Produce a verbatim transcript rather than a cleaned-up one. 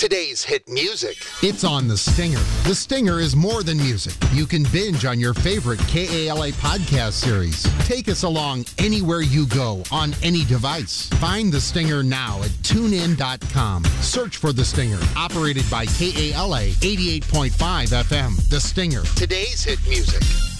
Today's hit music. It's on The Stinger. The Stinger is more than music. You can binge on your favorite K A L A podcast series. Take us along anywhere you go on any device. Find The Stinger now at tune in dot com. Search for The Stinger, operated by K A L A eighty-eight point five F M. The Stinger. Today's hit music.